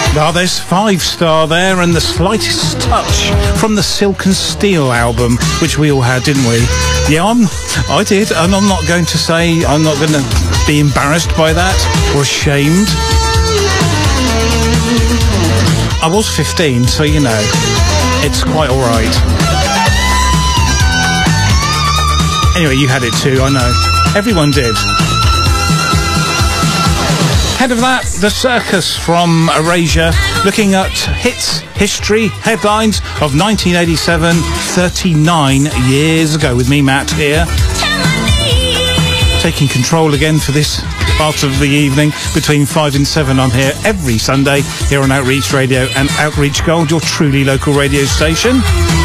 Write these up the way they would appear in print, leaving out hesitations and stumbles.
Oh, there's 5-star there, and The Slightest Touch from the Silk and Steel album, which we all had, didn't we? Yeah, I did, and I'm not going to say, I'm not going to be embarrassed by that or ashamed. I was 15, so you know, it's quite all right. Anyway, you had it too, I know. Everyone did. Ahead of that, The Circus from Erasure, looking at hits, history, headlines of 1987, 39 years ago, with me, Matt, here. Taking control again for this part of the evening, between 5 and 7. I'm here every Sunday, here on Outreach Radio and Outreach Gold, your truly local radio station.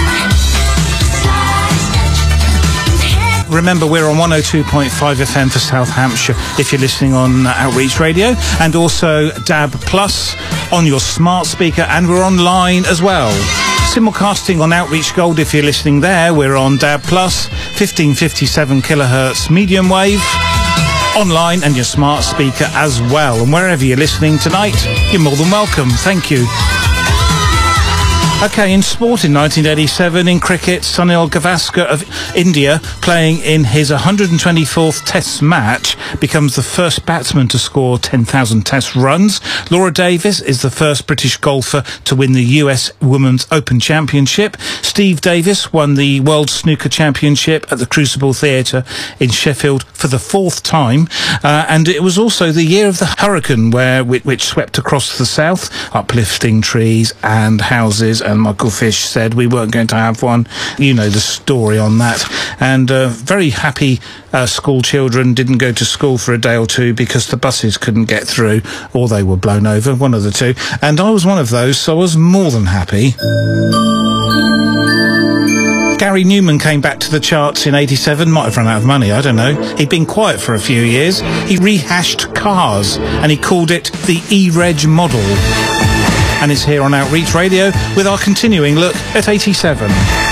Remember, we're on 102.5 FM for South Hampshire if you're listening on Outreach Radio, and also DAB Plus on your smart speaker, and we're online as well. Simulcasting on Outreach Gold if you're listening there. We're on DAB Plus, 1557 kilohertz medium wave, online and your smart speaker as well. And wherever you're listening tonight, you're more than welcome. Thank you. OK, in sport in 1987, in cricket, Sunil Gavaskar of India, playing in his 124th Test match, becomes the first batsman to score 10,000 Test runs. Laura Davis is the first British golfer to win the US Women's Open Championship. Steve Davis won the World Snooker Championship at the Crucible Theatre in Sheffield for the 4th time. And it was also the year of the hurricane, which swept across the south, uplifting trees and houses. And Michael Fish said we weren't going to have one. You know the story on that. And very happy school children didn't go to school for a day or two because the buses couldn't get through, or they were blown over, one of the two. And I was one of those, so I was more than happy. Gary Newman came back to the charts in 87, might have run out of money, I don't know. He'd been quiet for a few years. He rehashed Cars, and he called it the E-Reg model. And it's here on Outreach Radio with our continuing look at 87.